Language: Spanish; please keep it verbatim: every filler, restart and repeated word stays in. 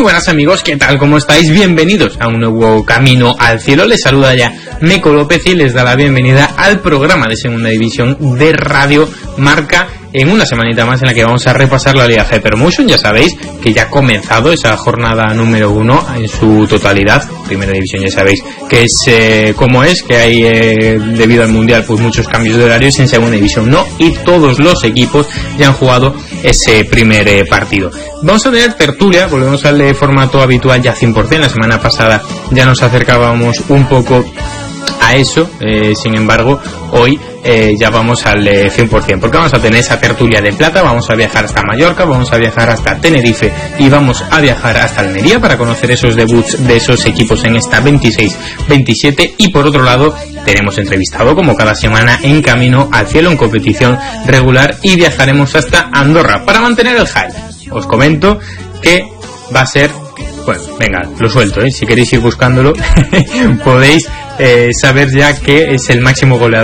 buenas amigos, ¿qué tal? ¿Cómo estáis? Bienvenidos a un nuevo Camino al Cielo. Les saluda ya Meco López y les da la bienvenida al programa de Segunda División de Radio Marca, en una semanita más en la que vamos a repasar la Liga Hypermotion. Ya sabéis que ya ha comenzado esa jornada número uno en su totalidad. Primera División ya sabéis que es eh, como es, que hay eh, debido al Mundial pues muchos cambios de horarios. En Segunda División no, y todos los equipos ya han jugado ese primer eh, partido. Vamos a tener tertulia, volvemos al eh, formato habitual ya cien por ciento. La semana pasada ya nos acercábamos un poco a eso, eh, sin embargo hoy eh, ya vamos al eh, cien por ciento, porque vamos a tener esa tertulia de plata. Vamos a viajar hasta Mallorca, vamos a viajar hasta Tenerife y vamos a viajar hasta Almería para conocer esos debuts de esos equipos en esta veintiséis veintisiete. Y por otro lado tenemos entrevistado como cada semana en Camino al Cielo, en competición regular, y viajaremos hasta Andorra para mantener el hype. Os comento que va a ser, bueno, venga, lo suelto, ¿eh? Si queréis ir buscándolo podéis eh, saber ya que es el máximo goleador